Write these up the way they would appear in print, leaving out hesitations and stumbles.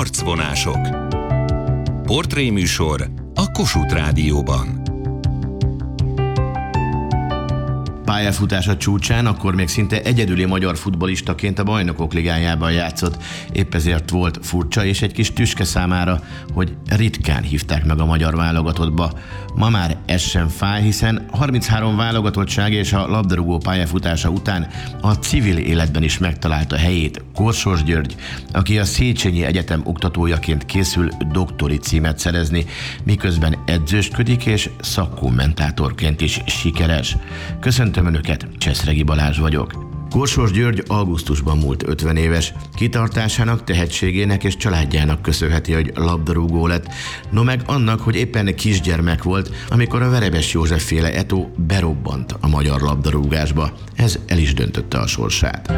Arcvonások. Portréműsor a Kossuth Rádióban. Pályafutása csúcsán akkor még szinte egyedüli magyar futballistaként a Bajnokok Ligájában játszott. Épp ezért volt furcsa és egy kis tüske számára, hogy ritkán hívták meg a magyar válogatottba. Ma már ez sem fáj, hiszen 33 válogatottság és a labdarúgó pályafutása után a civil életben is megtalálta helyét Korsós György, aki a Széchenyi Egyetem oktatójaként készül doktori címet szerezni, miközben edzősködik és szakkommentátorként is sikeres. Köszöntöm Önöket, Cseszregi Balázs vagyok. Korsós György augusztusban múlt 50 éves. Kitartásának, tehetségének és családjának köszönheti, hogy labdarúgó lett. No meg annak, hogy éppen kisgyermek volt, amikor a Verebes József féle Eto berobbant a magyar labdarúgásba. Ez el is döntötte a sorsát.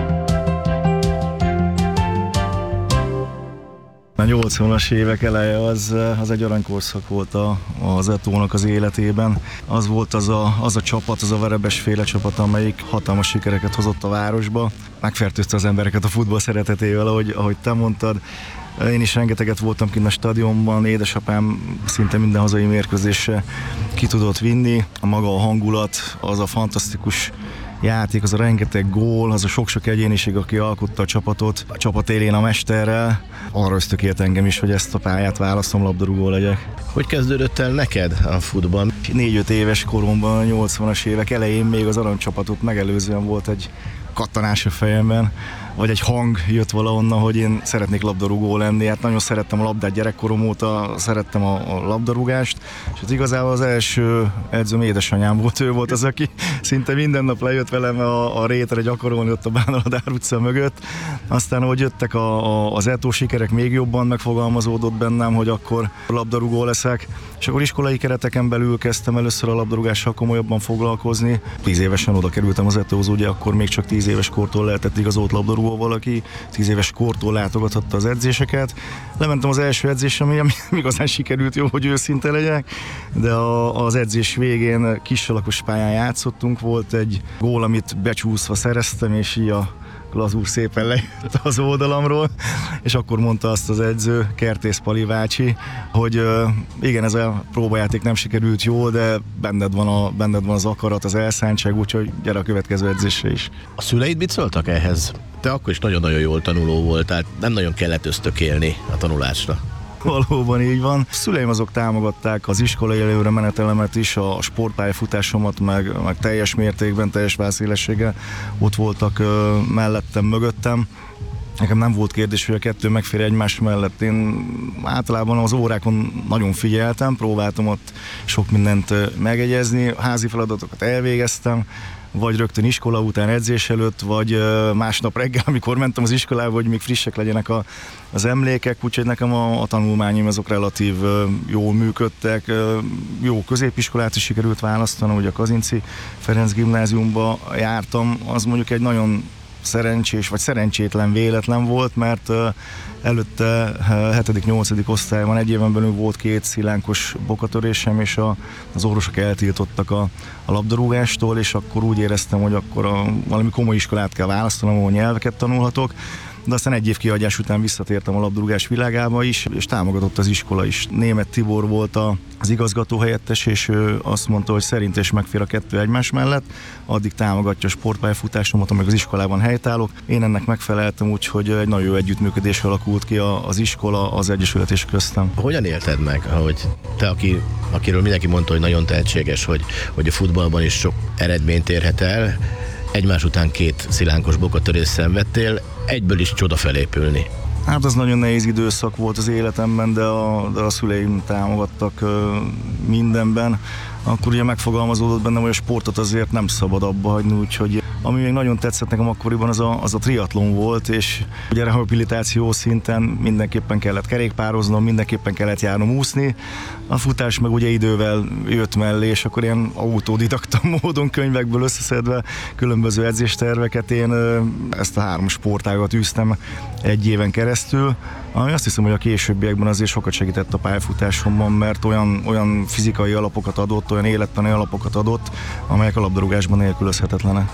A 80-as évek eleje az egy aranykorszak volt az Etónak az életében. Az volt az a csapat, az a Verebes féle csapat, amelyik hatalmas sikereket hozott a városba. Megfertőzte az embereket a futball szeretetével, ahogy te mondtad. Én is rengeteget voltam kint a stadionban, édesapám szinte minden hazai mérkőzésre ki tudott vinni. A maga a hangulat, az a fantasztikus játék, az a rengeteg gól, az a sok-sok egyéniség, aki alkotta a csapatot, a csapat élén a mesterrel, arra ösztökélt engem is, hogy ezt a pályát választom, labdarúgó legyek. Hogy kezdődött el neked a futball? 4-5 éves koromban, 80-as évek elején még az aranycsapatot megelőzően volt egy kattanás a fejemben, vagy egy hang jött valahonnan, hogy én szeretnék labdarúgó lenni. Hát nagyon szerettem a labdát gyerekkorom óta, szerettem a labdarúgást, és hát igazából az első edzőm édesanyám volt, ő volt az, aki szinte minden nap lejött velem a rétre gyakorolni ott a Bánaladár utca mögött. Aztán, ahogy jöttek az Etó sikerek, még jobban megfogalmazódott bennem, hogy akkor labdarúgó leszek, és akkor iskolai kereteken belül kezdtem először a labdarúgással komolyabban foglalkozni. 10 évesen oda kerültem az Etóhoz, ugye akkor még csak 10 éves kortól lehetett igazolt labdarúgó valaki, 10 éves kortól látogathatta az edzéseket. Lementem az első edzésre, ami igazán sikerült, jó, hogy őszinte legyek, de az edzés végén kisalakos pályán játszottunk, volt egy gól, amit becsúszva szereztem, és így a glazúr szépen lejött az oldalamról, és akkor mondta azt az edző, Kertész Pali bácsi, hogy igen, ez a próbajáték nem sikerült jól, de benned van az akarat, az elszántság, úgyhogy gyere a következő edzésre is. A szüleid mit szóltak ehhez? Te akkor is nagyon-nagyon jól tanuló voltál, nem nagyon kellett ösztökélni a tanulásra. Valóban így van. A szüleim azok támogatták az iskolai előre menetelemet is, a sportpályafutásomat, meg teljes mértékben, teljes válszélességgel ott voltak mellettem, mögöttem. Nekem nem volt kérdés, hogy a kettő megfér egymás mellett. Én általában az órákon nagyon figyeltem, próbáltam ott sok mindent megegyezni, házi feladatokat elvégeztem, vagy rögtön iskola után edzés előtt, vagy másnap reggel, amikor mentem az iskolába, hogy még frissek legyenek az emlékek, úgyhogy nekem a tanulmányim azok relatív jól működtek. Jó középiskolát is sikerült választanom, hogy a Kazinczy Ferenc gimnáziumba jártam, az mondjuk egy nagyon szerencsés vagy szerencsétlen véletlen volt, mert előtte 7.-8. osztályban egy éven belül volt 2 szilánkos bokatörésem, és az orvosok eltiltottak a labdarúgástól, és akkor úgy éreztem, hogy akkor valami komoly iskolát kell választanom, ahol nyelveket tanulhatok. De aztán egy év kihagyás után visszatértem a labdarúgás világába is, és támogatott az iskola is. Németh Tibor volt az igazgató helyettes, és ő azt mondta, hogy szerint és megfér a kettő egymás mellett, addig támogatja a sportpályafutásomat, amíg az iskolában helytállok. Én ennek megfeleltem, úgyhogy egy nagyon jó együttműködés alakult ki az iskola, az egyesület és köztem. Hogyan élted meg, hogy te, akiről mindenki mondta, hogy nagyon tehetséges, hogy a futballban is sok eredményt érhet el, egymás után 2 szilánkos bokatörést szenvedtél, egyből is csoda felépülni? Hát az nagyon nehéz időszak volt az életemben, de a szüleim támogattak mindenben. Akkor ugye megfogalmazódott bennem, hogy a sportot azért nem szabad abba hagyni, úgyhogy ami még nagyon tetszett nekem akkoriban, az a triatlon volt, és ugye rehabilitáció szinten mindenképpen kellett kerékpároznom, mindenképpen kellett járnom úszni. A futás meg ugye idővel jött mellé, és akkor ilyen autodidakta módon könyvekből összeszedve különböző edzésterveket én ezt a 3 sportágat űztem egy éven keresztül, ami azt hiszem, hogy a későbbiekben azért sokat segített a pályafutásomban, mert olyan fizikai alapokat adott, olyan élettani alapokat adott, amelyek a labdarúgásban nélkülözhetetlenek.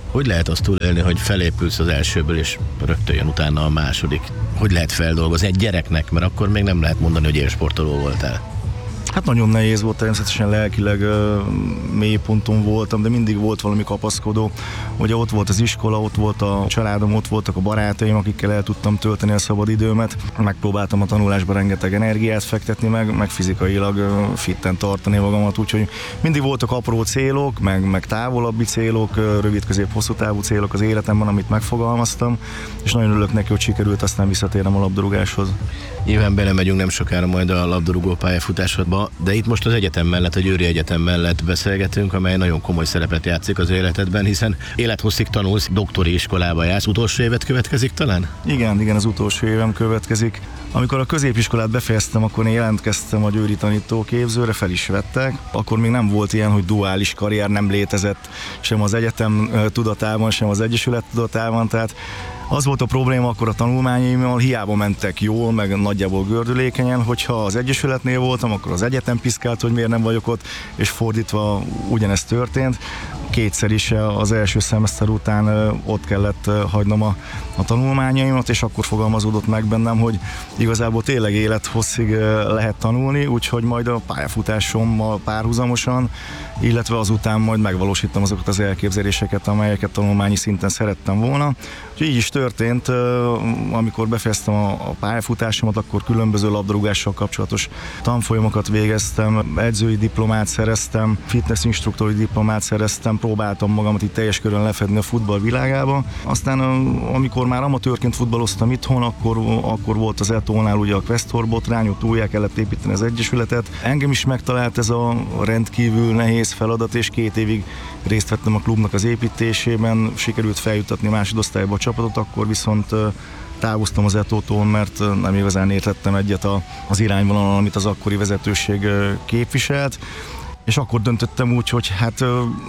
Hogy lehet azt túlélni, hogy felépülsz az elsőből, és rögtön jön utána a második? Hogy lehet feldolgozni egy gyereknek, mert akkor még nem lehet mondani, hogy élsportoló voltál? Hát nagyon nehéz volt, természetesen lelkileg mélyponton voltam, de mindig volt valami kapaszkodó. Ugye ott volt az iskola, ott volt a családom, ott voltak a barátaim, akikkel el tudtam tölteni a szabad időmet. Megpróbáltam a tanulásba rengeteg energiát fektetni, meg fizikailag fitten tartani magamat, úgyhogy mindig voltak apró célok, meg távolabbi célok, rövid, közép, hosszú távú célok az életemben, amit megfogalmaztam, és nagyon örülök neki, hogy sikerült aztán visszatérnem a labdarúgáshoz. Nyilván belemegyünk nem sokára majd a labdarúgó pályafutásodba, de itt most az egyetem mellett, a Győri Egyetem mellett beszélgetünk, amely nagyon komoly szerepet játszik az életedben, hiszen élethosszig tanulsz, doktori iskolába jársz, utolsó évet következik talán? Igen, az utolsó évem következik. Amikor a középiskolát befejeztem, akkor én jelentkeztem a győri tanítóképzőre, fel is vettek. Akkor még nem volt ilyen, hogy duális karrier, nem létezett sem az egyetem tudatában, sem az egyesület tudatában, tehát az volt a probléma akkor a tanulmányaimmal, hiába mentek jól, meg nagyjából gördülékenyen, hogyha az egyesületnél voltam, akkor az egyetem piszkált, hogy miért nem vagyok ott, és fordítva ugyanezt történt. Kétszer is az első szemeszter után ott kellett hagynom a tanulmányaimat, és akkor fogalmazódott meg bennem, hogy igazából tényleg élethosszig lehet tanulni, úgyhogy majd a pályafutásommal párhuzamosan, illetve azután majd megvalósítom azokat az elképzeléseket, amelyeket tanulmányi szinten szerettem volna. Úgyhogy így is történt, amikor befejeztem a pályafutásomat, akkor különböző labdarúgással kapcsolatos tanfolyamokat végeztem, edzői diplomát szereztem, fitness instruktori diplomát szereztem, próbáltam magamat itt teljes körön lefedni a futball világába. Aztán amikor már amatőrként futballoztam itthon, akkor volt az Etónál ugye a Questor botrány, ott újjá kellett építeni az egyesületet. Engem is megtalált ez a rendkívül nehéz feladat, és 2 évig részt vettem a klubnak az építésében, sikerült feljutatni másodosztályba a csapatot, akkor viszont távoztam az Etótól, mert nem igazán értettem egyet az irányvonalon, amit az akkori vezetőség képviselt, és akkor döntöttem úgy, hogy hát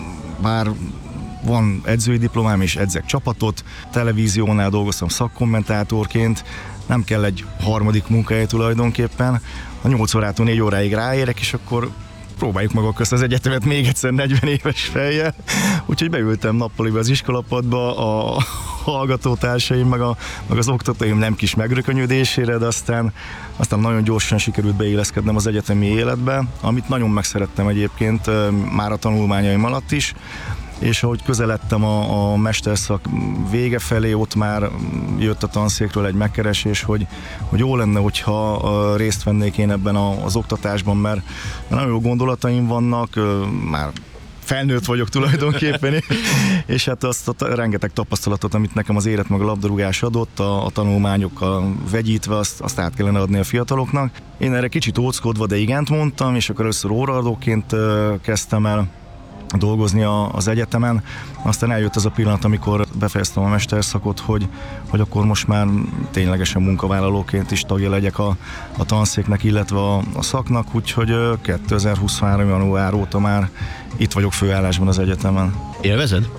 bár van edzői diplomám és edzek csapatot, televíziónál dolgoztam szakkommentátorként, nem kell egy harmadik munkahely tulajdonképpen, a 8 órától 4 óráig ráérek, és akkor próbáljuk meg akkor az egyetemet még egyszer 40 éves fejjel. Úgyhogy beültem nappaliba az iskolapadba, a hallgatótársaim, meg az oktatóim nem kis megrökönyödésére, de aztán nagyon gyorsan sikerült beilleszkednem az egyetemi életbe, amit nagyon megszerettem egyébként már a tanulmányaim alatt is, és ahogy közeledtem a mesterszak vége felé, ott már jött a tanszékről egy megkeresés, hogy jó lenne, hogyha részt vennék én ebben az oktatásban, mert nagyon jó gondolataim vannak, már felnőtt vagyok tulajdonképpen, és hát azt a rengeteg tapasztalatot, amit nekem az élet meg a labdarúgás adott, a tanulmányokkal vegyítve, azt át kellene adni a fiataloknak. Én erre kicsit óckodva, de igent mondtam, és akkor először óraadóként kezdtem el dolgozni az egyetemen. Aztán eljött az a pillanat, amikor befejeztem a mesterszakot, hogy akkor most már ténylegesen munkavállalóként is tagja legyek a tanszéknek, illetve a szaknak, úgyhogy 2023. január óta már itt vagyok főállásban az egyetemen. Élvezed?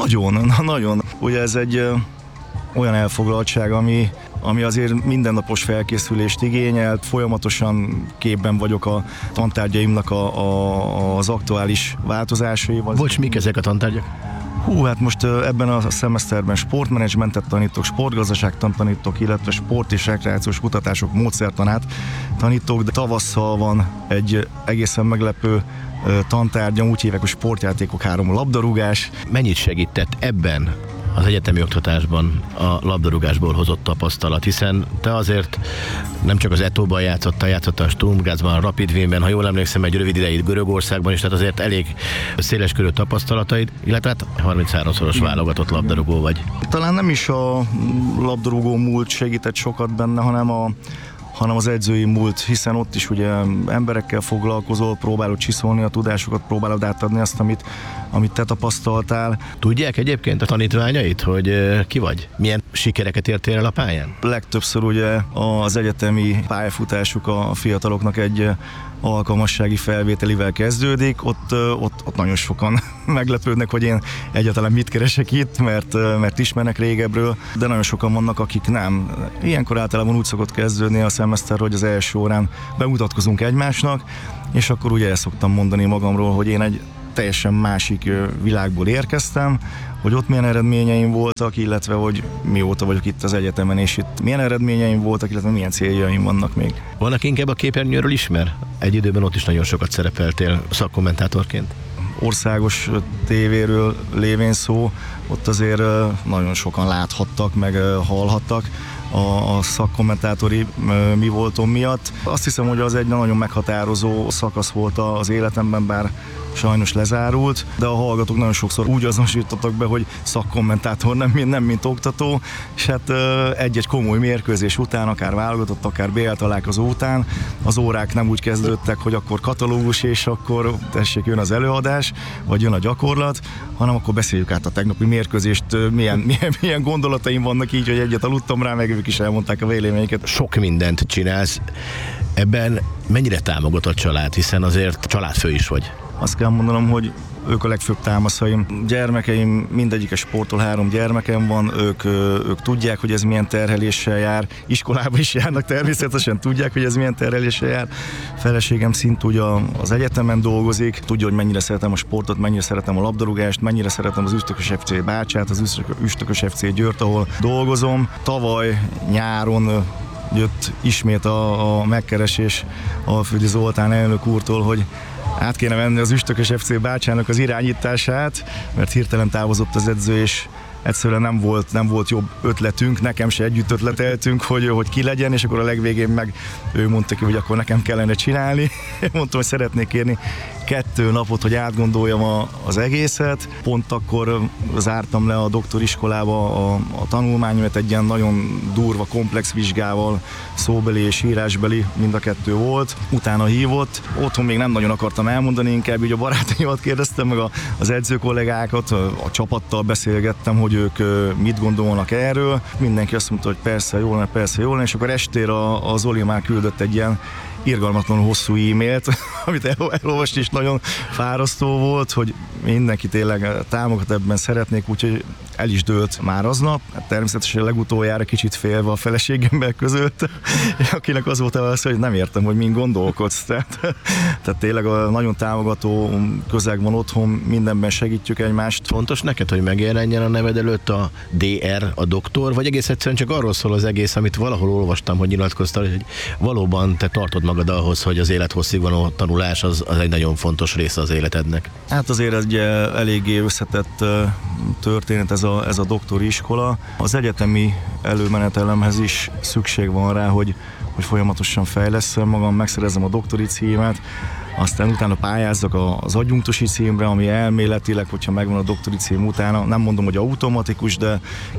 Nagyon. Ugye ez egy olyan elfoglaltság, ami azért mindennapos felkészülést igényel, folyamatosan képben vagyok a tantárgyaimnak az aktuális változásaival. Bocs, mik ezek a tantárgyak? Hát most ebben a szemeszterben sportmenedzsmentet tanítok, sportgazdaságtant tanítok, illetve sport és rekreációs kutatások módszertanát tanítok, de tavasszal van egy egészen meglepő tantárgyam, úgy hívják, hogy sportjátékok 3 labdarúgás. Mennyit segített ebben az egyetemi oktatásban a labdarúgásból hozott tapasztalat, hiszen te azért nem csak az Etóban játszottál a Sturm Grazban, a Rapid Wienben, ha jól emlékszem, egy rövid ideig Görögországban is, tehát azért elég széleskörű tapasztalataid, illetve hát 33-szoros válogatott labdarúgó vagy. Talán nem is a labdarúgó múlt segített sokat benne, hanem az edzői múlt, hiszen ott is ugye emberekkel foglalkozol, próbálod csiszolni a tudásokat, próbálod átadni azt, amit te tapasztaltál. Tudják egyébként a tanítványait, hogy ki vagy? Milyen sikereket értél el a pályán? Legtöbbször ugye az egyetemi pályafutásuk a fiataloknak egy alkalmassági felvételivel kezdődik, ott nagyon sokan meglepődnek, hogy én egyáltalán mit keresek itt, mert ismernek régebről, de nagyon sokan vannak, akik nem. Ilyenkor általában úgy szokott kezdődni a szemeszter, hogy az első órán bemutatkozunk egymásnak, és akkor ugye el szoktam mondani magamról, hogy én egy teljesen másik világból érkeztem, hogy ott milyen eredményeim voltak, illetve hogy mióta vagyok itt az egyetemen, és itt milyen eredményeim voltak, illetve milyen céljaim vannak még. Van, aki inkább a képernyőről ismer? Egy időben ott is nagyon sokat szerepeltél szakkommentátorként. Országos tévéről lévén szó, ott azért nagyon sokan láthattak, meg hallhattak a szakkommentátori mi voltom miatt. Azt hiszem, hogy az egy nagyon meghatározó szakasz volt az életemben, bár sajnos lezárult, de a hallgatók nagyon sokszor úgy azonosítottak be, hogy szakkommentátor, nem mint oktató, és hát egy-egy komoly mérkőzés után, akár válogatott, akár BL találkozó után az órák nem úgy kezdődtek, hogy akkor katalógus, és akkor tessék, jön az előadás, vagy jön a gyakorlat, hanem akkor beszéljük át a tegnapi mérkőzést, milyen gondolataim vannak így, hogy egyet aludtam rá, meg ők is elmondták a véleményeket. Sok mindent csinálsz. Ebben mennyire támogat a család, hiszen azért családfő is vagy? Azt kell mondanom, hogy ők a legfőbb támaszaim. Gyermekeim, mindegyike sportol, 3 gyermekem van, ők tudják, hogy ez milyen terheléssel jár, iskolába is járnak, természetesen tudják, hogy ez milyen terheléssel jár. Feleségem szintúgy az egyetemen dolgozik, tudja, hogy mennyire szeretem a sportot, mennyire szeretem a labdarúgást, mennyire szeretem az Üstökös FC Bácsát, az Üstökös FC Győrt, ahol dolgozom. Tavaly nyáron jött ismét a megkeresés Alföldi Zoltán elnök úrtól, hogy át kéne venni az Üstökös FC Bácsának az irányítását, mert hirtelen távozott az edző, és egyszerűen nem volt jobb ötletünk, nekem se együtt ötleteltünk, hogy ki legyen, és akkor a legvégén meg ő mondta ki, hogy akkor nekem kellene csinálni. Én mondtam, hogy szeretnék kérni 2 napot, hogy átgondoljam az egészet. Pont akkor zártam le a doktoriskolába a tanulmányomat egy ilyen nagyon durva, komplex vizsgával, szóbeli és írásbeli, mind a 2 volt. Utána hívott, otthon még nem nagyon akartam elmondani, inkább így a barátaimat kérdeztem, meg az edzőkollégákat, a csapattal beszélgettem, hogy ők mit gondolnak erről. Mindenki azt mondta, hogy persze jól lenne, és akkor estére az Zoli már küldött egy ilyen irgalmatlanul hosszú e-mailt, amit elolvasni is nagyon fárasztó volt, hogy mindenki tényleg támogat, ebben szeretnék, úgyhogy el is dőlt már aznap. Hát természetesen legutoljára kicsit félve a feleségemmel között, akinek az volt az, hogy nem értem, hogy mind gondolkodsz. Tehát tényleg nagyon támogató közeg van otthon, mindenben segítjük egymást. Fontos neked, hogy megjelenjen a neved előtt a DR, a doktor, vagy egész egyszerűen csak arról szól az egész, amit valahol olvastam, hogy nyilatkoztál, hogy valóban te tartod magad ahhoz, hogy az élethosszig való tanulás az egy nagyon fontos része az életednek. Hát azért egy eléggé összetett történet ez a doktori iskola. Az egyetemi előmenetelemhez is szükség van rá, hogy folyamatosan fejlesszem magam, megszerezzem a doktori címet, aztán utána pályázzak az adjunktusi címre, ami elméletileg, hogyha megvan a doktori cím utána, nem mondom, hogy automatikus, de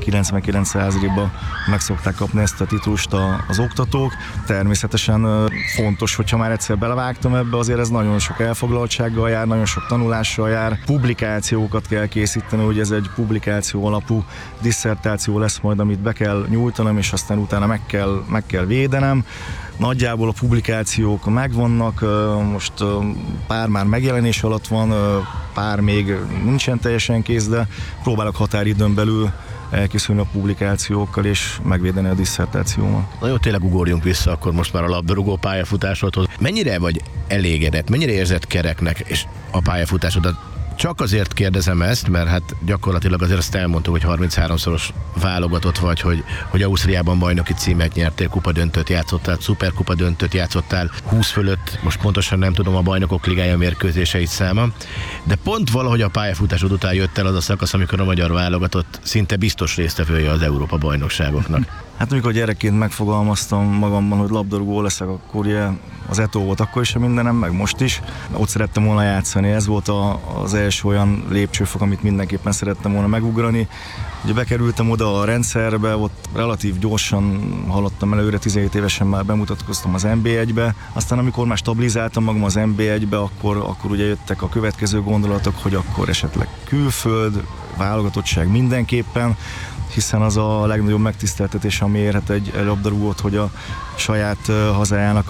99%-ban meg szokták kapni ezt a titulust az oktatók. Természetesen fontos, hogyha már egyszer belevágtam ebbe, azért ez nagyon sok elfoglaltsággal jár, nagyon sok tanulással jár. Publikációkat kell készíteni, hogy ez egy publikáció alapú disszertáció lesz majd, amit be kell nyújtanom, és aztán utána meg kell védenem. Nagyjából a publikációk megvannak, most pár már megjelenés alatt van, pár még nincsen teljesen kész, de próbálok határidőn belül elkészülni a publikációkkal és megvédeni a disszertációmat. Na jó, tényleg ugorjunk vissza akkor most már a labdarúgó pályafutásodhoz. Mennyire vagy elégedett, mennyire érzed kereknek és a pályafutásodat? Csak azért kérdezem ezt, mert hát gyakorlatilag azért azt elmondtuk, hogy 33-szoros válogatott vagy, hogy Ausztriában bajnoki címet nyertél, kupadöntőt játszottál, szuperkupa döntőt játszottál, 20 fölött, most pontosan nem tudom a Bajnokok Ligája mérkőzéseit száma, de pont valahogy a pályafutásod után jött el az a szakasz, amikor a magyar válogatott szinte biztos résztvevője az Európa bajnokságoknak. Hát amikor gyerekként megfogalmaztam magamban, hogy labdarúgó leszek, akkor ugye az Eto volt akkor is a mindenem, meg most is. Ott szerettem volna játszani, ez volt az első olyan lépcsőfok, amit mindenképpen szerettem volna megugrani. Ugye bekerültem oda a rendszerbe, ott relatív gyorsan haladtam előre, 17 évesen már bemutatkoztam az NB1-be. Aztán amikor már stabilizáltam magam az NB1-be, akkor ugye jöttek a következő gondolatok, hogy akkor esetleg külföld, válogatottság mindenképpen, hiszen az a legnagyobb megtiszteltetés, ami érhet egy labdarúgót, hogy a saját hazájának a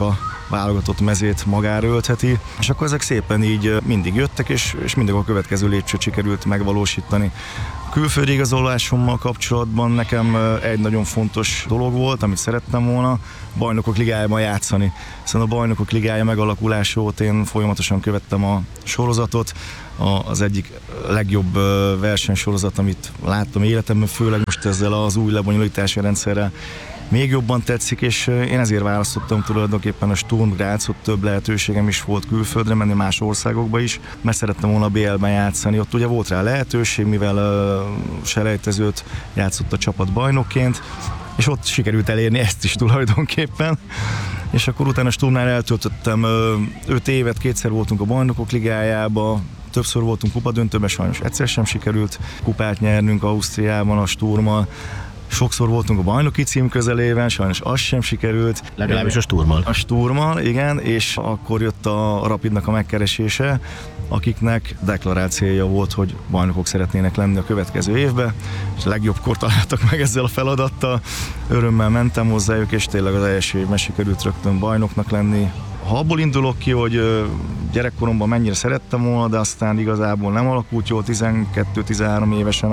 válogatott mezét magára öltheti, és akkor ezek szépen így mindig jöttek, és mindig a következő lépcsőt sikerült megvalósítani. A külföldi igazolásommal kapcsolatban nekem egy nagyon fontos dolog volt, amit szerettem volna, Bajnokok Ligájában játszani. Hiszen a Bajnokok Ligája megalakulása óta én folyamatosan követtem a sorozatot, az egyik legjobb versenysorozat, amit láttam életemben, főleg most ezzel az új lebonyolítási rendszerrel még jobban tetszik, és én ezért választottam tulajdonképpen a Sturm Grazot, több lehetőségem is volt külföldre menni, más országokba is, mert szerettem volna a BL-ben játszani. Ott ugye volt rá lehetőség, mivel selejtezőt játszott a csapat bajnokként, és ott sikerült elérni ezt is tulajdonképpen. És akkor utána Sturmnál eltöltöttem 5 évet, 2-szer voltunk a Bajnokok Ligájába, többször voltunk kupadöntőben, sajnos egyszer sem sikerült kupát nyernünk Ausztriában a Sturmmal. Sokszor voltunk a bajnoki cím közelében, sajnos az sem sikerült. Legalábbis a Sturmmal. A Sturmmal, igen, és akkor jött a Rapidnak a megkeresése, akiknek deklarált célja volt, hogy bajnokok szeretnének lenni a következő évben, és legjobbkor találtak meg ezzel a feladattal. Örömmel mentem hozzájuk, és tényleg az első évben sikerült rögtön bajnoknak lenni. Ha abból indulok ki, hogy gyerekkoromban mennyire szerettem volna, de aztán igazából nem alakult jól 12-13 évesen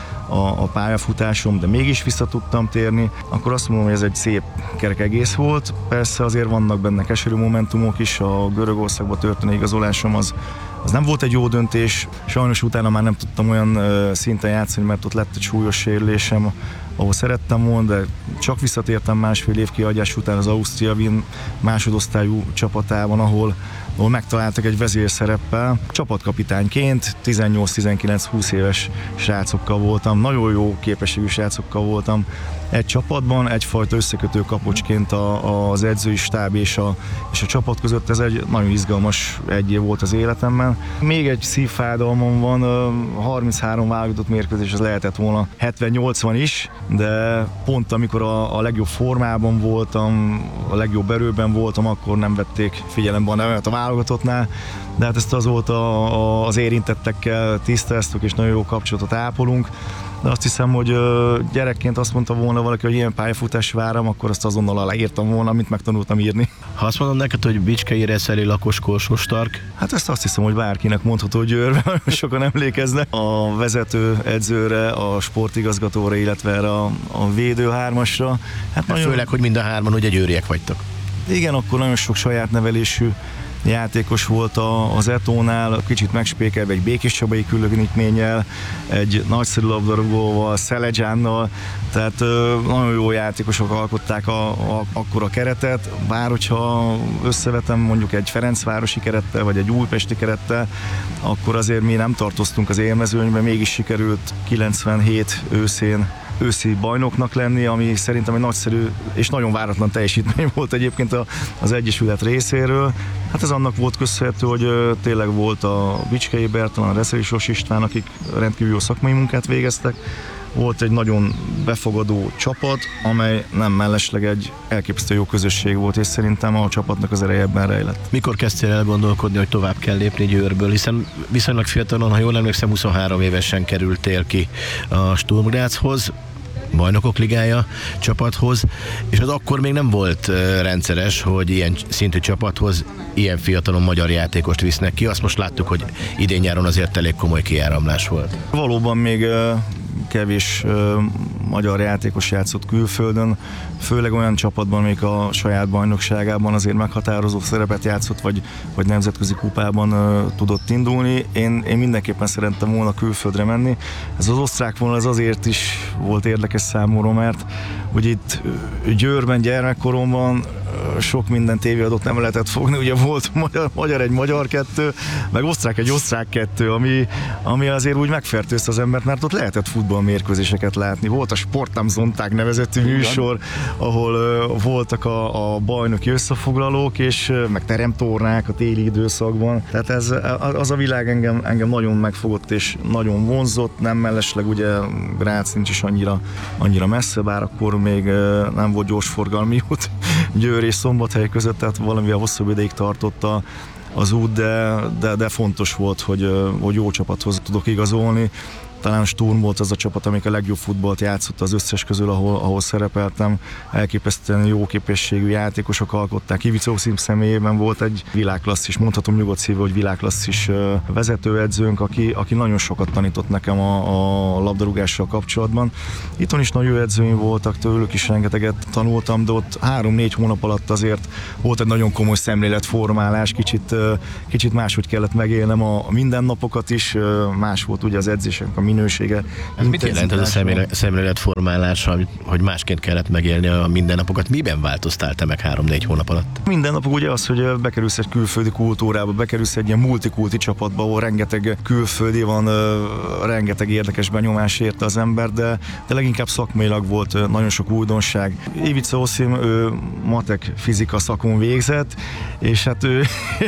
a pályafutásom, de mégis vissza tudtam térni, akkor azt mondom, hogy ez egy szép kerek egész volt. Persze azért vannak benne keserű momentumok is, a Görögországba történő igazolásom az nem volt egy jó döntés, sajnos utána már nem tudtam olyan szinten játszani, mert ott lett egy súlyos sérülésem, ahol szerettem volna, de csak visszatértem 1,5 év kihagyás után az Austria Wien másodosztályú csapatában, ahol megtaláltak egy vezérszereppel. Csapatkapitányként 18-19-20 éves srácokkal voltam, nagyon jó képességű srácokkal voltam egy csapatban, egyfajta összekötő kapocsként az edzői stáb és a csapat között. Ez egy nagyon izgalmas egy év volt az életemben. Még egy szívfájdalmam van, 33 válogatott mérkőzés, ez lehetett volna 70-80 is, de pont amikor a legjobb formában voltam, a legjobb erőben voltam, akkor nem vették figyelembe a válogatottnál, de hát ezt azóta az érintettekkel tisztáztuk, és nagyon jó kapcsolatot ápolunk. De azt hiszem, hogy gyerekként azt mondta volna valaki, hogy ilyen pályafutás várom, akkor azt azonnal aláírtam volna, amit megtanultam írni. Ha azt mondom neked, hogy Bicskei-Reszeli lakos Korsó-Stark? Hát ezt azt hiszem, hogy bárkinek mondható Győrben, sokan emlékeznek. A vezető edzőre, a sportigazgatóra, illetve erre a védőhármasra. Hát nagyon... Főleg, hogy mind a hárman ugye győriek vagytok. Igen, akkor nagyon sok saját nevelésű játékos volt az Etónál, kicsit megspékelve egy Békés Csabai különítménnyel, egy nagyszerű labdarúgóval, Szeledzsánnal, tehát nagyon jó játékosok alkották akkor a keretet, bár hogyha összevetem mondjuk egy Ferencvárosi kerettel, vagy egy újpesti kerettel, akkor azért mi nem tartoztunk az élmezőnyben, mégis sikerült 97 őszi bajnoknak lenni, ami szerintem egy nagyszerű és nagyon váratlan teljesítmény volt egyébként az Egyesület részéről. Hát ez annak volt köszönhető, hogy tényleg volt a Bicskei Bertalan, a Reszeli Sos István, akik rendkívül jó szakmai munkát végeztek. Volt egy nagyon befogadó csapat, amely nem mellesleg egy elképesztő jó közösség volt, és szerintem a csapatnak az ereje ebben rejlett. Mikor kezdtél el gondolkodni, hogy tovább kell lépni Győrből? Hiszen viszonylag fiatalon, ha jól emlékszem, 23 évesen kerültél ki a Sturm Grazhoz, Bajnokok Ligája csapathoz, és az akkor még nem volt rendszeres, hogy ilyen szintű csapathoz ilyen fiatalon magyar játékost visznek ki. Azt most láttuk, hogy idén nyáron azért elég komoly kiáramlás volt. Valóban még kevés magyar játékos játszott külföldön, főleg olyan csapatban, amelyik a saját bajnokságában azért meghatározó szerepet játszott, vagy nemzetközi kupában tudott indulni. Én mindenképpen szerettem volna külföldre menni. Ez az osztrák vonal ez azért is volt érdekes számomra, mert hogy itt Győrben gyermekkoromban sok minden tévéadót nem lehetett fogni, ugye volt magyar egy magyar kettő, meg osztrák egy osztrák kettő, ami azért úgy megfertőzte az embert, mert ott lehetett futballmérkőzéseket látni. Volt a Sport am Sonntag nevezetű műsor, ahol voltak a bajnoki összefoglalók, és meg teremtornák a téli időszakban. Tehát az a világ engem nagyon megfogott és nagyon vonzott, nem mellesleg ugye Grác nincs is annyira messze, bár akkor még nem volt gyorsforgalmi út Győr és Szombathely között, tehát valamivel hosszabb ideig tartott az út, de fontos volt, hogy jó csapathoz tudok igazolni. talán Sturm volt az a csapat, amelyik a legjobb futballt játszott az összes közül, ahol szerepeltem. Elképesztően jó képességű játékosok alkották. Ivica Osim személyében volt egy világklasszis, mondhatom nyugodt szívvel, hogy világklasszis vezetőedzőnk, aki nagyon sokat tanított nekem a labdarúgással kapcsolatban. Itthon is nagy edzőim voltak, tőlük is rengeteget tanultam, de ott 3-4 hónap alatt azért volt egy nagyon komoly szemléletformálás, kicsit máshogy kellett megélnem a mindennapokat is, más volt ugye az edzések a minősége. Ez mit jelent ez a szemléletformálás, hogy másként kellett megélni a mindennapokat? Miben változtál te meg 3-4 hónap alatt? Minden nap ugye az, hogy bekerülsz egy külföldi kultúrába, bekerülsz egy ilyen multikulti csapatba, ahol rengeteg külföldi van, rengeteg érdekes benyomás érte az ember, de leginkább szakmailag volt nagyon sok újdonság. Ivica Osim, ő matek fizika szakon végzett, és hát ő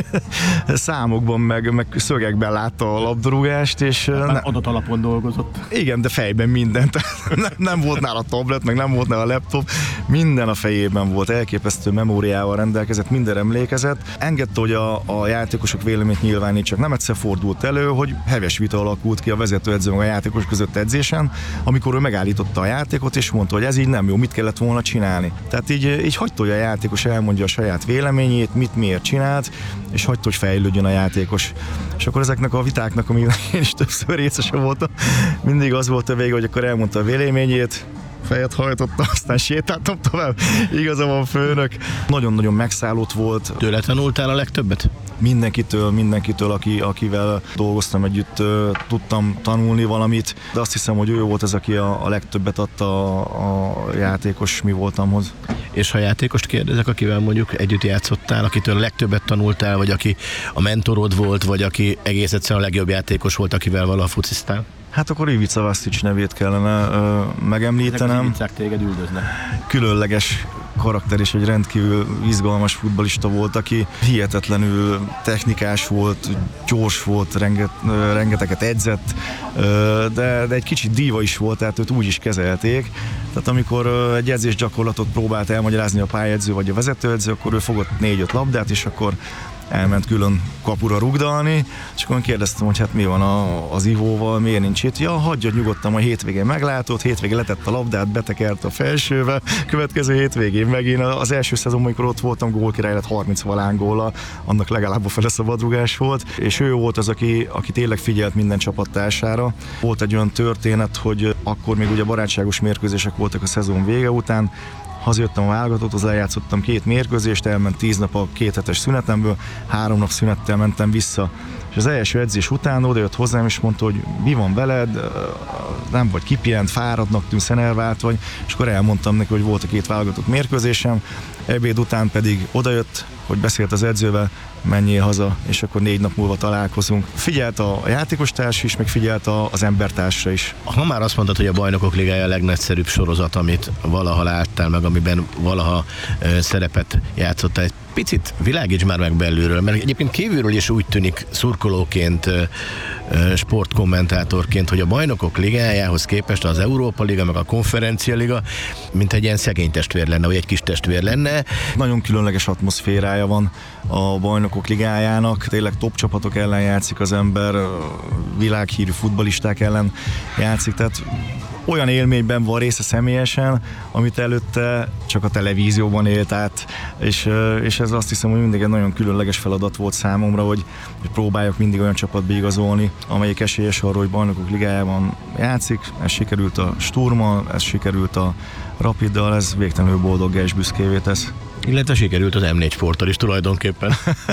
számokban meg szögekben látta a labdarúgást, és adatalapon dolgozott. Igen, de fejben mindent. Nem volt nála tablet, meg nem volt nála laptop, minden a fejében volt, elképesztő memóriával rendelkezett, minden emlékezett. Engedte, hogy a játékosok véleményt nyilvánítsak. Nem egyszer fordult elő, hogy heves vita alakult ki a vezetőedző meg a játékos között edzésen, amikor ő megállította a játékot, és mondta, hogy ez így nem jó, mit kellett volna csinálni. Tehát így hagyta, hogy a játékos elmondja a saját véleményét, mit miért csinált, és hagyta, hogy fejlődjön a játékos. És akkor ezeknek a vitáknak, amiben én is többször részese voltam, mindig az volt a vége, hogy akkor elmondta a véleményét, fejet hajtotta, aztán sétáltam tovább. Igaza van, főnök. Nagyon-nagyon megszállott volt. Tőle tanultál a legtöbbet? Mindenkitől, akivel dolgoztam együtt, tudtam tanulni valamit, de azt hiszem, hogy ő volt az, aki a legtöbbet adta a játékos mi voltamhoz. És ha játékost kérdezek, akivel mondjuk együtt játszottál, akitől a legtöbbet tanultál, vagy aki a mentorod volt, vagy aki egész egyszerűen a legjobb játékos volt, akivel valaha fociztál? Hát akkor Ivica Vastic nevét kellene megemlítenem. Ezek az Ivicák téged üldöznek. Különleges karakter és egy rendkívül izgalmas futballista volt, aki hihetetlenül technikás volt, gyors volt, rengeteget edzett, de egy kicsit díva is volt, tehát őt úgy is kezelték. Tehát amikor egy edzésgyakorlatot próbált elmagyarázni a pályedző vagy a vezetőedző, akkor ő fogott 4-5 labdát, és akkor elment külön kapura rugdalni, és akkor kérdeztem, hogy hát mi van az Ivóval, miért nincs itt. Ja, hagyja nyugodtan, a hétvégén meglátod, hétvégén letett a labdát, betekert a felsőbe, következő hétvégén megint az első szezonban, amikor ott voltam, gólkirály lett 30-valán góllal, annak legalább a fele szabadrugás volt, és ő volt az, aki tényleg figyelt minden csapattársára. Volt egy olyan történet, hogy akkor még ugye barátságos mérkőzések voltak a szezon vége után, hazajöttem a válogatotthoz, lejátszottam 2 mérkőzést, elment 10 nap a 2 hetes szünetemből, 3 nap szünettel mentem vissza. És az első edzés után odajött hozzám, és mondta, hogy mi van veled, nem vagy kipihent, fáradtnak tűnsz, enervált vagy, és akkor elmondtam neki, hogy volt a 2 válogatott mérkőzésem, ebéd után pedig odajött, hogy beszélt az edzővel, menjél haza, és akkor 4 nap múlva találkozunk. Figyelt a játékostárs is, meg figyelt az embertársa is. Ha már azt mondtad, hogy a Bajnokok Ligája a legnagyszerűbb sorozat, amit valaha láttál meg, amiben valaha szerepet játszottál, egy picit világíts már meg belülről, mert egyébként kívülről is úgy tűnik szurkolóként, sportkommentátorként, hogy a Bajnokok Ligájához képest az Európa Liga, meg a Konferencia Liga, mint egy ilyen szegény testvér lenne, vagy egy kis testvér lenne. Nagyon különleges atmoszférája van a Bajnokok Ligájának, tényleg top csapatok ellen játszik az ember, világhírű futballisták ellen játszik, tehát olyan élményben van része személyesen, amit előtte csak a televízióban élt át, és ez azt hiszem, hogy mindig egy nagyon különleges feladat volt számomra, hogy próbáljak mindig olyan csapatba igazolni, amelyik esélyes arra, hogy Bajnokok Ligájában játszik. Ez sikerült a Sturmmal, ez sikerült a Rapiddal, ez végtelenül boldoggá és büszkévé tesz. Illetve sikerült az M4 Sporttal is tulajdonképpen.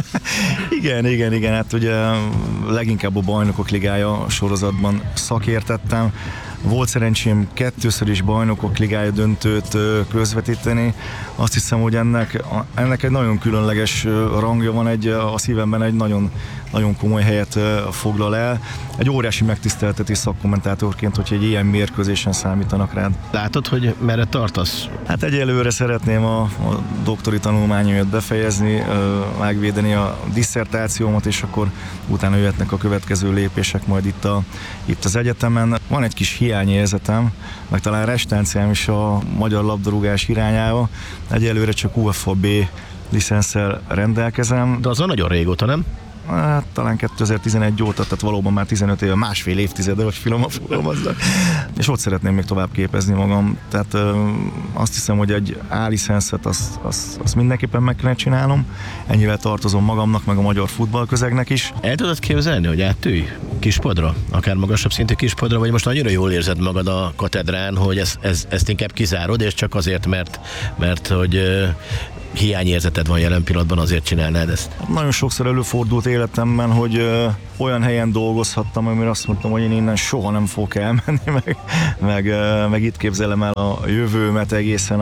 Igen, hát ugye leginkább a Bajnokok Ligája sorozatban szakértettem. Volt szerencsém 2-ször is Bajnokok Ligája döntőt közvetíteni. Azt hiszem, hogy ennek egy nagyon különleges rangja van, a szívemben egy nagyon, nagyon komoly helyet foglal el. Egy óriási megtiszteltetés szakkommentátorként, hogy egy ilyen mérkőzésen számítanak rád. Látod, hogy merre tartasz? Hát egyelőre szeretném a doktori tanulmányomat befejezni, megvédeni a disszertációmat, és akkor utána jöhetnek a következő lépések majd itt az egyetemen. Van egy kis hiányérzetem, meg talán restanciám is a magyar labdarúgás irányába. Egyelőre csak UEFA B licenszel rendelkezem. De azon nagyon régóta, nem? hát, talán 2011 óta, tehát valóban már 15 éve, másfél évtizede, hogy finoman fogalmazzak. És ott szeretném még tovább képezni magam. Tehát azt hiszem, hogy egy A-licenszet azt mindenképpen meg kellene csinálnom. Ennyivel tartozom magamnak, meg a magyar futballközegnek is. El tudod képzelni, hogy átülj kispadra? Akár magasabb szintű kispadra, vagy most annyira jól érzed magad a katedrán, hogy ezt inkább kizárod, és csak azért, mert hogy hiányérzeted van jelen pillanatban, azért csinálnád ezt? Nagyon sokszor előfordult életemben, hogy olyan helyen dolgozhattam, amire azt mondtam, hogy én innen soha nem fogok elmenni, meg itt képzelem el a jövőmet egészen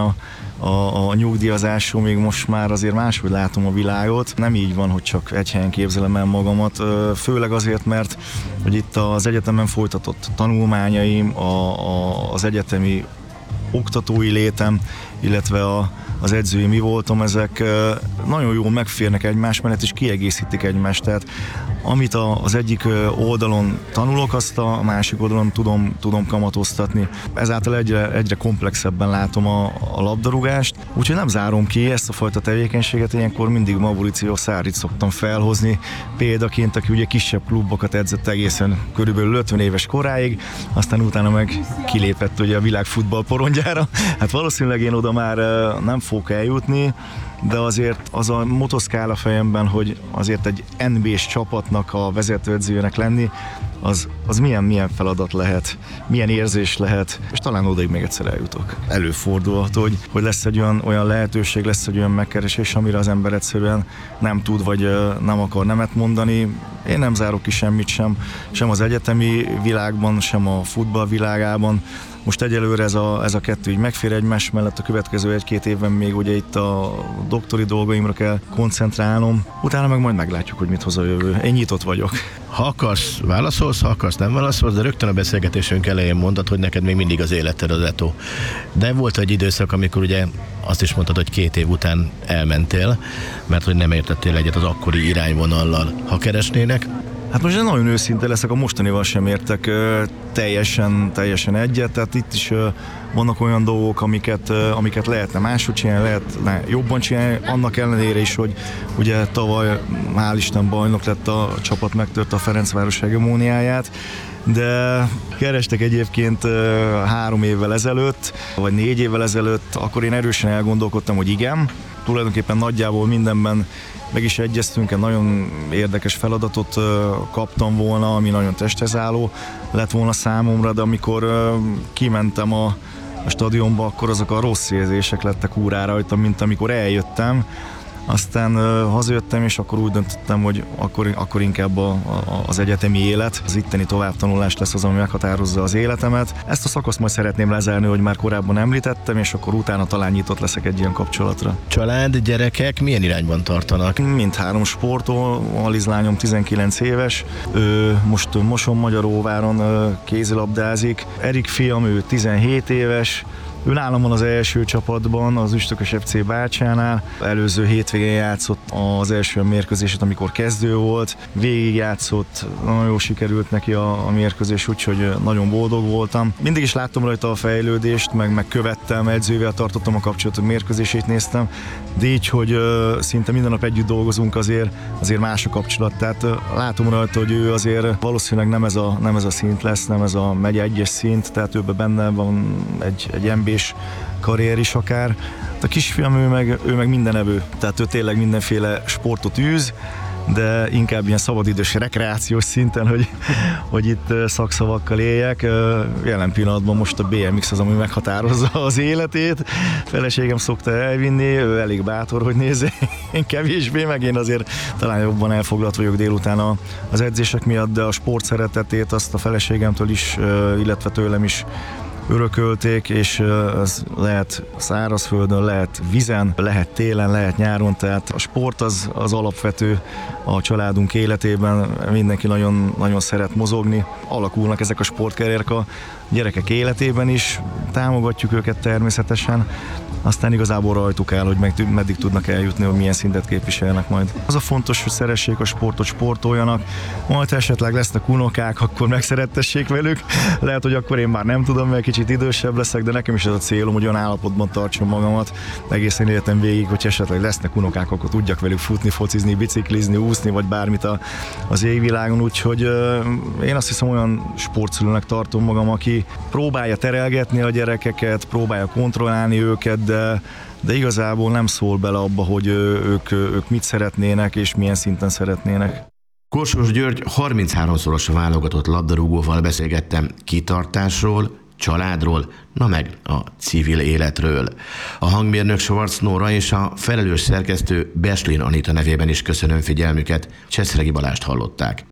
a nyugdíjazásomig, most már azért máshogy látom a világot. Nem így van, hogy csak egy helyen képzelem el magamat, főleg azért, mert hogy itt az egyetemen folytatott tanulmányaim, az egyetemi oktatói létem, illetve az edzői mi voltam, ezek nagyon jól megférnek egymás mellett, és kiegészítik egymást. Tehát amit az egyik oldalon tanulok, azt a másik oldalon tudom kamatoztatni. Ezáltal egyre komplexebben látom a labdarúgást, úgyhogy nem zárom ki ezt a fajta tevékenységet. Ilyenkor mindig Mauricio Sarrit szoktam felhozni példaként, aki ugye kisebb klubokat edzett egészen körülbelül 50 éves koráig, aztán utána meg kilépett ugye a világ futball porondjára. Hát valószínűleg én oda már nem fogok eljutni, de azért az a motoszkál a fejemben, hogy azért egy NBA-s csapatnak a vezetőedzőjének lenni, az milyen feladat lehet, milyen érzés lehet, és talán odaig még egyszer eljutok. Előfordulhat, hogy lesz egy olyan lehetőség, lesz egy olyan megkeresés, amire az ember egyszerűen nem tud, vagy nem akar nemet mondani. Én nem zárok ki semmit sem az egyetemi világban, sem a futball világában. Most egyelőre ez a kettő így megfér egymás mellett, a következő 1-2 évben még ugye itt a doktori dolgaimra kell koncentrálnom, utána meg majd meglátjuk, hogy mit hoz a jövő. Én nyitott vagyok. Ha akarsz, válaszolsz, ha akarsz, nem válaszolsz, de rögtön a beszélgetésünk elején mondtad, hogy neked még mindig az életed az Eto. De volt egy időszak, amikor ugye azt is mondtad, hogy 2 év után elmentél, mert hogy nem értettél egyet az akkori irányvonallal. Ha keresnének? Hát most nagyon őszinte leszek, a mostanival sem értek teljesen egyet, tehát itt is vannak olyan dolgok, amiket lehetne máshogy csinálni, lehetne jobban csinálni, annak ellenére is, hogy ugye tavaly hál' Isten bajnok lett a csapat, megtört a Ferencváros hegemóniáját, de kerestek egyébként 3 évvel ezelőtt, vagy 4 évvel ezelőtt, akkor én erősen elgondolkodtam, hogy igen, tulajdonképpen nagyjából mindenben meg is egyeztünk, egy nagyon érdekes feladatot kaptam volna, ami nagyon testhez álló lett volna számomra, de amikor kimentem a stadionba, akkor azok a rossz érzések lettek úrára rajtam, mint amikor eljöttem. Aztán hazajöttem, és akkor úgy döntöttem, hogy akkor inkább az egyetemi élet, az itteni továbbtanulás lesz az, ami meghatározza az életemet. Ezt a szakaszt majd szeretném lezárni, hogy már korábban említettem, és akkor utána talán nyitott leszek egy ilyen kapcsolatra. Család, gyerekek milyen irányban tartanak? Mindhárom sportol, Alizlányom 19 éves, ő most Moson-Magyaróváron kézilabdázik. Erik fiam, ő 17 éves, ő nálam van az első csapatban, az Üstökös FC Bácsánál. Előző hétvégén játszott az első mérkőzését, amikor kezdő volt. Végig játszott, nagyon jól sikerült neki a mérkőzés, úgyhogy nagyon boldog voltam. Mindig is láttam rajta a fejlődést, meg követtem, edzővel tartottam a kapcsolatot, mérkőzését néztem, de így, hogy szinte minden nap együtt dolgozunk, azért más a kapcsolat. Tehát látom rajta, hogy ő azért valószínűleg nem ez a szint lesz, nem ez a megye 1-es szint, tehát ő benne van egy NBA-s karrier is akár. A kisfiam ő meg mindenevő, tehát ő tényleg mindenféle sportot űz, de inkább ilyen szabadidős rekreációs szinten, hogy itt szakszavakkal éljek. Jelen pillanatban most a BMX az, ami meghatározza az életét. Feleségem szokta elvinni, ő elég bátor, hogy nézze, én kevésbé, meg én azért talán jobban elfoglalt vagyok délután az edzések miatt, de a sport szeretetét azt a feleségemtől is, illetve tőlem is örökölték, és az lehet szárazföldön, lehet vizen, lehet télen, lehet nyáron, tehát a sport az alapvető a családunk életében, mindenki nagyon, nagyon szeret mozogni, alakulnak ezek a sportkarrierek a gyerekek életében is, támogatjuk őket természetesen, aztán igazából rajtuk el, hogy meddig tudnak eljutni, hogy milyen szintet képviselnek majd. Az a fontos, hogy szeressék a sportot, sportoljanak, majd esetleg lesznek unokák, akkor megszerettessék velük, lehet, hogy akkor én már nem tudom, mert kicsit kicsit idősebb leszek, de nekem is ez a célom, hogy olyan állapotban tartsam magamat egészen életem végig, hogy esetleg lesznek unokák, akkor tudjak velük futni, focizni, biciklizni, úszni, vagy bármit az égvilágon, úgyhogy én azt hiszem olyan sportszülőnek tartom magam, aki próbálja terelgetni a gyerekeket, próbálja kontrollálni őket, de igazából nem szól bele abba, hogy ők mit szeretnének és milyen szinten szeretnének. Kossuth György 33-szoros válogatott labdarúgóval beszélgettem kitartásról, családról, na meg a civil életről. A hangmérnök Schwarz Nóra és a felelős szerkesztő Beslin Anita nevében is köszönöm figyelmüket, Cseszregi Balást hallották.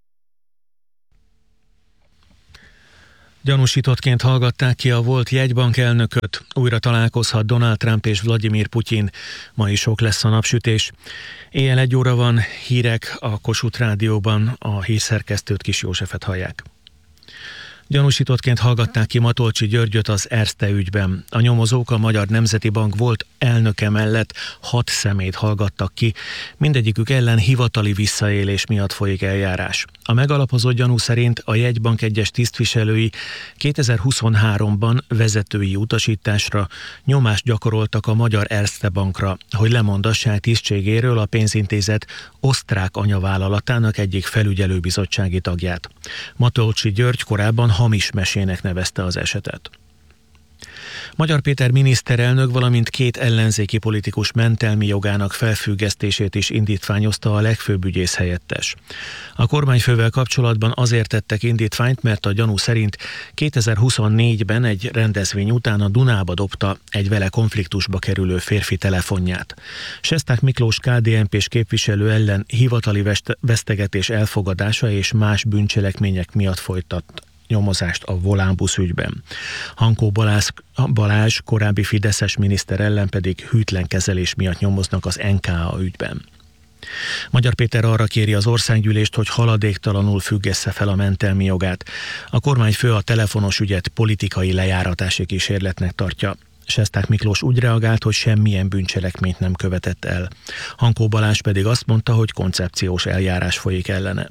Gyanúsítottként hallgatták ki a volt jegybank elnököt. Újra találkozhat Donald Trump és Vladimir Putyin. Ma is sok lesz a napsütés. Éjjel 1 óra van, hírek a Kossuth Rádióban, a hírszerkesztőt, Kis Józsefet hallják. Gyanúsítottként hallgatták ki Matolcsy Györgyöt az Erste ügyben. A nyomozók a Magyar Nemzeti Bank volt elnöke mellett 6 személyt hallgattak ki, mindegyikük ellen hivatali visszaélés miatt folyik eljárás. A megalapozott gyanú szerint a jegybank egyes tisztviselői 2023-ban vezetői utasításra nyomást gyakoroltak a Magyar Erste Bankra, hogy lemondassák tisztségéről a pénzintézet osztrák anyavállalatának egyik felügyelőbizottsági tagját. Matolcsy György korábban hamis mesének nevezte az esetet. Magyar Péter miniszterelnök, valamint 2 ellenzéki politikus mentelmi jogának felfüggesztését is indítványozta a legfőbb ügyész helyettes. A kormányfővel kapcsolatban azért tettek indítványt, mert a gyanú szerint 2024-ben egy rendezvény után a Dunába dobta egy vele konfliktusba kerülő férfi telefonját. Sesták Miklós KDNP-s képviselő ellen hivatali vesztegetés elfogadása és más bűncselekmények miatt folytat nyomozást a Volánbusz ügyben. Hankó Balázs korábbi fideszes miniszter ellen pedig hűtlen kezelés miatt nyomoznak az NKA ügyben. Magyar Péter arra kéri az országgyűlést, hogy haladéktalanul függesse fel a mentelmi jogát. A kormányfő a telefonos ügyet politikai lejáratási kísérletnek tartja. Sesták Miklós úgy reagált, hogy semmilyen bűncselekményt nem követett el. Hankó Balázs pedig azt mondta, hogy koncepciós eljárás folyik ellene.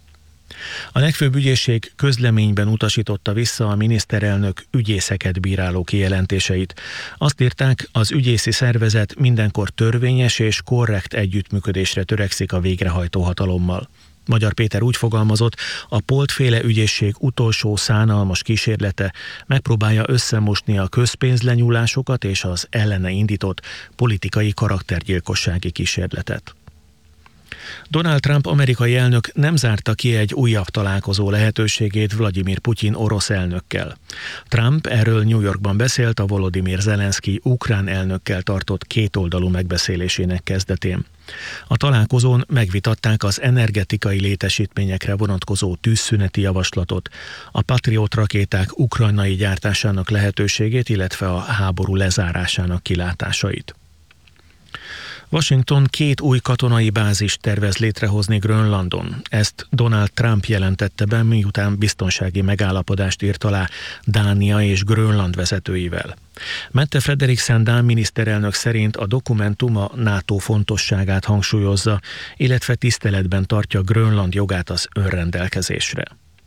A legfőbb ügyészség közleményben utasította vissza a miniszterelnök ügyészeket bíráló kijelentéseit. Azt írták, az ügyészi szervezet mindenkor törvényes és korrekt együttműködésre törekszik a végrehajtó hatalommal. Magyar Péter úgy fogalmazott, a Polt-féle ügyészség utolsó szánalmas kísérlete megpróbálja összemosni a közpénzlenyúlásokat és az ellene indított politikai karaktergyilkossági kísérletet. Donald Trump amerikai elnök nem zárta ki egy újabb találkozó lehetőségét Vladimir Putyin orosz elnökkel. Trump erről New Yorkban beszélt a Volodymyr Zelenszky ukrán elnökkel tartott kétoldalú megbeszélésének kezdetén. A találkozón megvitatták az energetikai létesítményekre vonatkozó tűzszüneti javaslatot, a Patriot rakéták ukrajnai gyártásának lehetőségét, illetve a háború lezárásának kilátásait. Washington 2 új katonai bázist tervez létrehozni Grönlandon. Ezt Donald Trump jelentette be, miután biztonsági megállapodást írt alá Dánia és Grönland vezetőivel. Mette Frederiksen dán miniszterelnök szerint a dokumentum a NATO fontosságát hangsúlyozza, illetve tiszteletben tartja Grönland jogát az önrendelkezésre.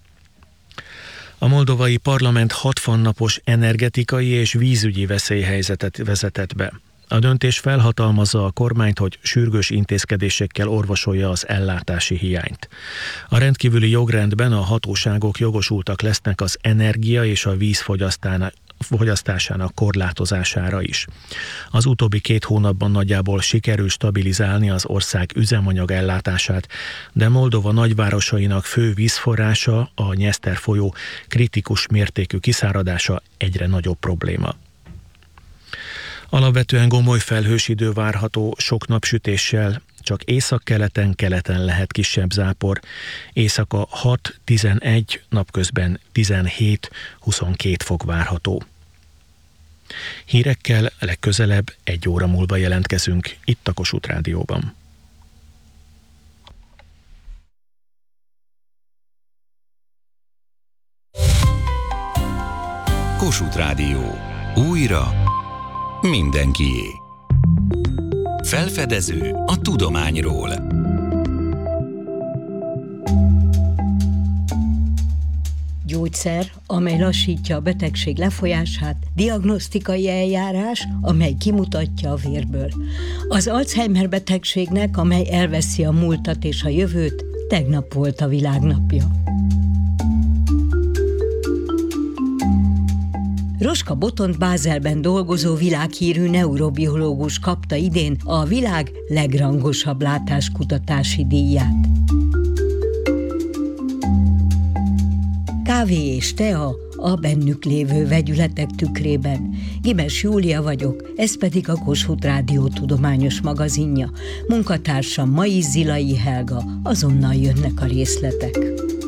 A moldovai parlament 60 napos energetikai és vízügyi veszélyhelyzetet vezetett be. A döntés felhatalmazza a kormányt, hogy sürgős intézkedésekkel orvosolja az ellátási hiányt. A rendkívüli jogrendben a hatóságok jogosultak lesznek az energia és a víz fogyasztásának korlátozására is. Az utóbbi 2 hónapban nagyjából sikerül stabilizálni az ország üzemanyag ellátását, de Moldova nagyvárosainak fő vízforrása, a Nyeszter folyó kritikus mértékű kiszáradása egyre nagyobb probléma. Alapvetően gomoly felhős idő várható sok napsütéssel, csak északkeleten, keleten lehet kisebb zápor. Éjszaka 6-11, napközben 17-22 fok várható. Hírekkel legközelebb 1 óra múlva jelentkezünk itt a Kossuth Rádióban. Kossuth Rádió. Újra mindenkié. Felfedező a tudományról. gyógyszer, amely lassítja a betegség lefolyását, diagnosztikai eljárás, amely kimutatja a vérből. Az Alzheimer betegségnek, amely elveszi a múltat és a jövőt, tegnap volt a világnapja. Roska Botont Bázelben dolgozó világhírű neurobiológus kapta idén a világ legrangosabb látáskutatási díját. Kávé és tea a bennük lévő vegyületek tükrében. Gimes Júlia vagyok, ez pedig a Kossuth Rádió tudományos magazinja. Munkatársam Mai Zilai Helga, azonnal jönnek a részletek.